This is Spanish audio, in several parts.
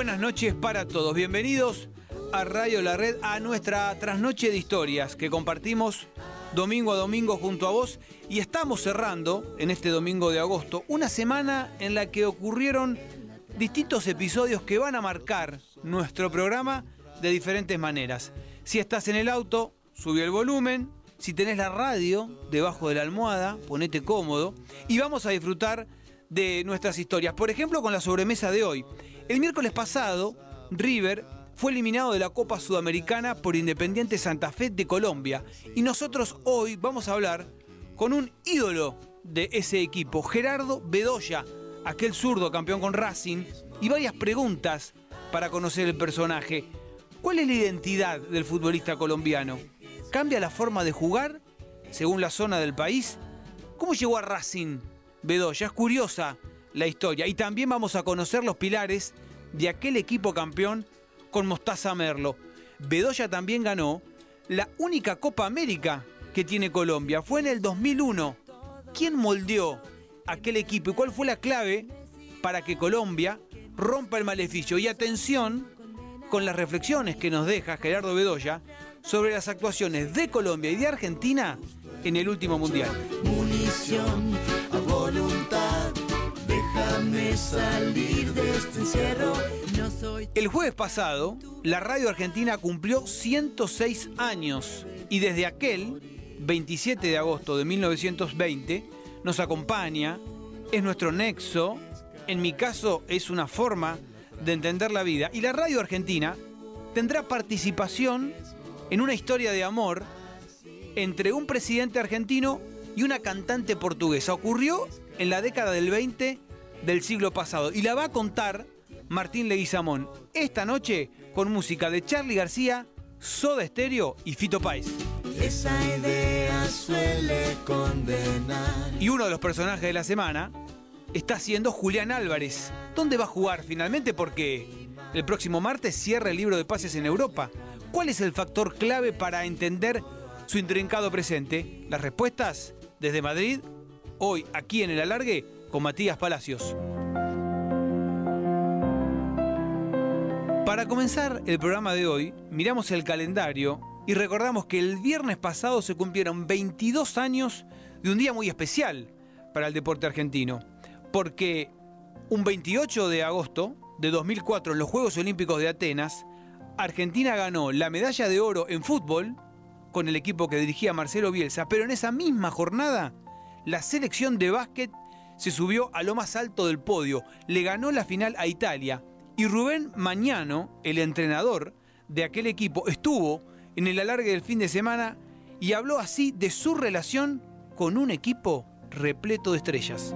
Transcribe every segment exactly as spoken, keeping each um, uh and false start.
buenas noches para todos. Bienvenidos a Radio La Red, a nuestra trasnoche de historias que compartimos domingo a domingo junto a vos. Y estamos cerrando, en este domingo de agosto, una semana en la que ocurrieron distintos episodios que van a marcar nuestro programa de diferentes maneras. Si estás en el auto, subí el volumen. Si tenés la radio debajo de la almohada, ponete cómodo. Y vamos a disfrutar de nuestras historias. Por ejemplo, con la sobremesa de hoy. El miércoles pasado, River fue eliminado de la Copa Sudamericana por Independiente Santa Fe de Colombia. Y nosotros hoy vamos a hablar con un ídolo de ese equipo, Gerardo Bedoya, aquel zurdo campeón con Racing, y varias preguntas para conocer el personaje. ¿Cuál es la identidad del futbolista colombiano? ¿Cambia la forma de jugar según la zona del país? ¿Cómo llegó a Racing Bedoya? Es curiosa la historia. Y también vamos a conocer los pilares de aquel equipo campeón con Mostaza Merlo. Bedoya también ganó la única Copa América que tiene Colombia. Fue en el dos mil uno. ¿Quién moldeó aquel equipo y cuál fue la clave para que Colombia rompa el maleficio? Y atención con las reflexiones que nos deja Gerardo Bedoya sobre las actuaciones de Colombia y de Argentina en el último mundial. Munición a voluntad, déjame salir de este encierro. No soy... El jueves pasado, la radio argentina cumplió ciento seis años y desde aquel veintisiete de agosto de mil novecientos veinte nos acompaña, es nuestro nexo, en mi caso es una forma de entender la vida. Y la radio argentina tendrá participación en una historia de amor entre un presidente argentino y una cantante portuguesa. Ocurrió en la década del veinte del siglo pasado y la va a contar Martín Leguizamón esta noche con música de Charly García, Soda Stereo y Fito Páez. Esa idea suele condenar. Y uno de los personajes de la semana está siendo Julián Álvarez. ¿Dónde va a jugar finalmente? Porque el próximo martes cierra el libro de pases en Europa. ¿Cuál es el factor clave para entender su intrincado presente? Las respuestas desde Madrid, hoy aquí en El Alargue, con Matías Palacios. Para comenzar el programa de hoy, miramos el calendario y recordamos que el viernes pasado se cumplieron veintidós años de un día muy especial para el deporte argentino. Porque un veintiocho de agosto de dos mil cuatro, en los Juegos Olímpicos de Atenas, Argentina ganó la medalla de oro en fútbol con el equipo que dirigía Marcelo Bielsa, pero en esa misma jornada la selección de básquet se subió a lo más alto del podio, le ganó la final a Italia y Rubén Mañano, el entrenador de aquel equipo, estuvo en el alargue del fin de semana y habló así de su relación con un equipo repleto de estrellas.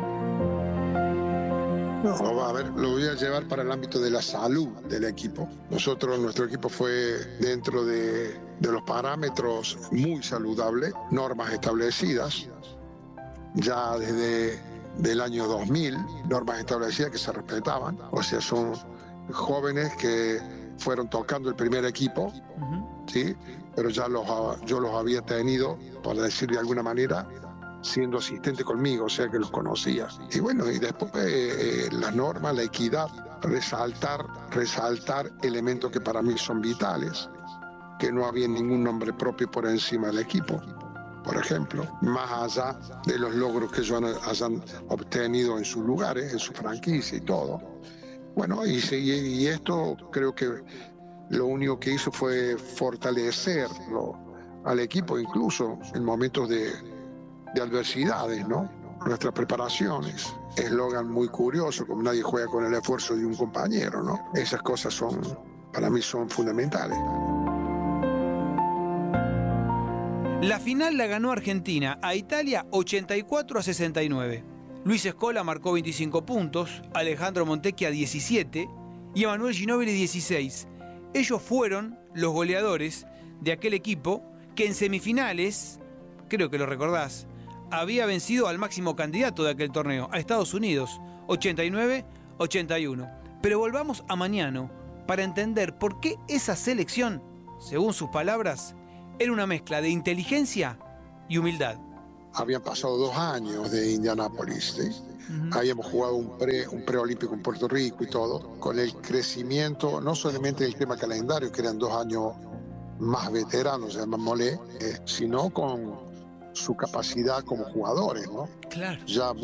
No, a ver, lo voy a llevar para el ámbito de la salud del equipo. Nosotros, nuestro equipo fue dentro de, de los parámetros muy saludables, normas establecidas, ya desde el año dos mil, normas establecidas que se respetaban. O sea, son jóvenes que fueron tocando el primer equipo, uh-huh. ¿sí? Pero ya los, yo los había tenido, para decir de alguna manera, siendo asistente conmigo, o sea que los conocía. Y bueno, y después eh, la norma, la equidad, resaltar, resaltar elementos que para mí son vitales, que no había ningún nombre propio por encima del equipo, por ejemplo, más allá de los logros que ellos hayan obtenido en sus lugares, en su franquicia y todo. Bueno, y, y esto creo que lo único que hizo fue fortalecerlo al equipo, incluso en momentos de de adversidades, ¿no? Nuestras preparaciones, eslogan muy curioso, como nadie juega con el esfuerzo de un compañero, ¿no? Esas cosas son, para mí son fundamentales. La final la ganó Argentina a Italia ochenta y cuatro a sesenta y nueve. Luis Scola marcó veinticinco puntos, Alejandro Montecchia diecisiete y Emanuel Ginóbili dieciséis. Ellos fueron los goleadores de aquel equipo que en semifinales, creo que lo recordás, había vencido al máximo candidato de aquel torneo, a Estados Unidos, ochenta y nueve a ochenta y uno. Pero volvamos a Mañano para entender por qué esa selección, según sus palabras, era una mezcla de inteligencia y humildad. Habían pasado dos años de Indianápolis, ¿sí? Uh-huh. Habíamos jugado un pre, un preolímpico en Puerto Rico y todo, con el crecimiento, no solamente del tema calendario, que eran dos años más veteranos, llamémosle, eh, sino con su capacidad como jugadores, ¿no? Claro. Ya